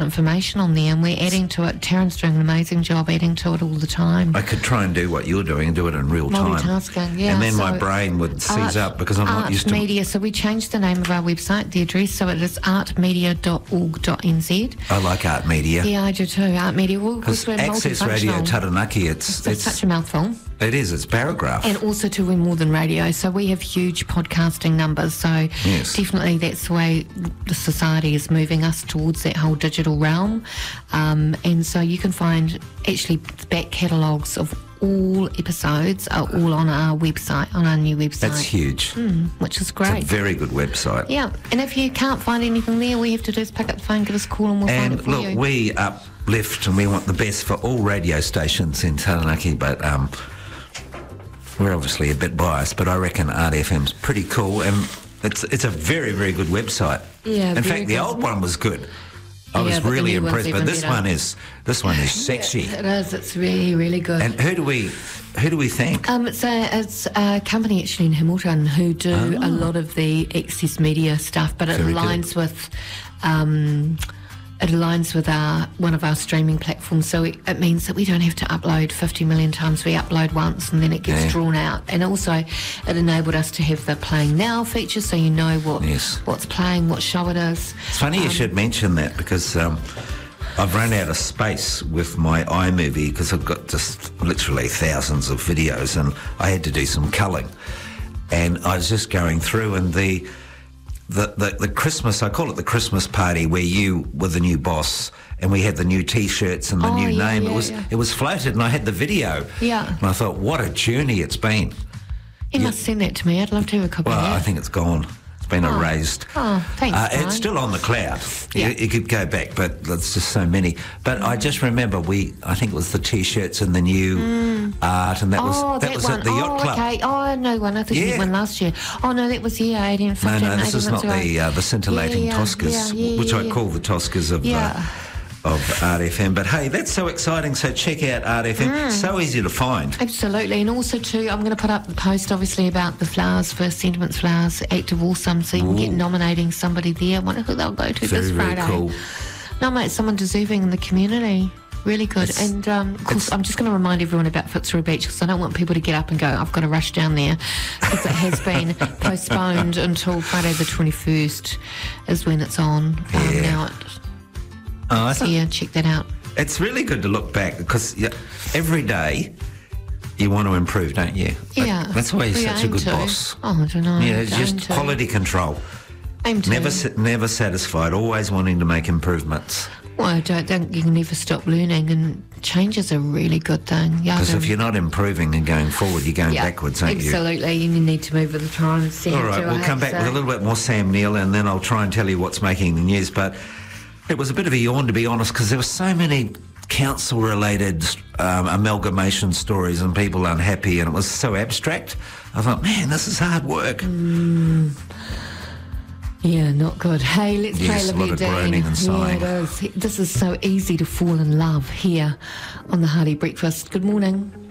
information on there, and we're adding to it. Taryn's doing an amazing job adding to it all the time. I could try and do what you're doing and do it in real time. Multitasking, yeah. And then So my brain would seize up because I'm not used to... Media, so we changed the name of our website, the address, so it is artmedia.org.nz. I like Art Media. Yeah, I do too, Art Media. Because Access Radio Taranaki, it's such a mouthful. It is, it's paragraph. And also to We're More Than Radio, so we have huge podcasting numbers, so definitely that's the way the society is moving us towards that whole digital realm. And so you can find actually the back catalogues of all episodes are all on our website, on our new website. That's huge. Which is great. It's a very good website. Yeah, and if you can't find anything there, all you have to do is pick up the phone, give us a call, and we'll find it for you. And look, we uplift and we want the best for all radio stations in Taranaki, but we're obviously a bit biased, but I reckon Art FM's pretty cool, and it's a very, very good website. Yeah, in fact, the old one was good. I was really impressed, but this one is sexy. It is. It's really, really good. And who do we thank? It's a company actually in Hamilton who do a lot of the Access Media stuff, but it aligns with. It aligns with one of our streaming platforms, so it means that we don't have to upload 50 million times. We upload once and then it gets drawn out. And also it enabled us to have the Playing Now feature, so you know what's playing, what show it is. It's funny you should mention that, because I've run out of space with my iMovie, because I've got just literally thousands of videos and I had to do some culling. And I was just going through, and the Christmas, I call it the Christmas party, where you were the new boss and we had the new T-shirts and the new name. It was floated, and I had the video. Yeah. And I thought, what a journey it's been. You must send that to me. I'd love to have a copy of that. Well, I think it's gone. It's been erased. Oh, thanks, it's still on the cloud. You could go back, but there's just so many. But I just remember I think it was the T-shirts and the new art, and that was at the Yacht Club. Okay. Oh, I know one. I think you won last year. Oh, no, that was 18, 15, No, this is not the scintillating Toscas, which I call the Toscas of Art FM. But hey, that's so exciting. So check out Art FM. So easy to find. Absolutely. And also too, I'm going to put up the post obviously about the flowers, First Sentiments Flowers, Act of Awesome, so you can get nominating somebody there. I wonder who they'll go to this Friday. Very cool. No, mate, someone deserving in the community. Really good. And of course, I'm just going to remind everyone about Fitzroy Beach, because I don't want people to get up and go, I've got to rush down there, because it has been postponed until Friday the 21st is when it's on. Now check that out. It's really good to look back, because every day you want to improve, don't you? Yeah. That's why you're such a good boss. Oh, I don't know. Yeah, it's just quality control. Never satisfied, always wanting to make improvements. Well, I don't think you can never stop learning, and change is a really good thing. Because if you're not improving and going forward, you're going backwards, aren't you? Absolutely, you need to move with the times. All right, we'll come back with a little bit more Sam Neill, and then I'll try and tell you what's making the news. But it was a bit of a yawn, to be honest, because there were so many council-related amalgamation stories and people unhappy, and it was so abstract. I thought, man, this is hard work. Yeah, not good. Hey, let's play a lot of groaning and sighing. Yeah, it is. This is so easy to fall in love here on the Hearty Breakfast. Good morning.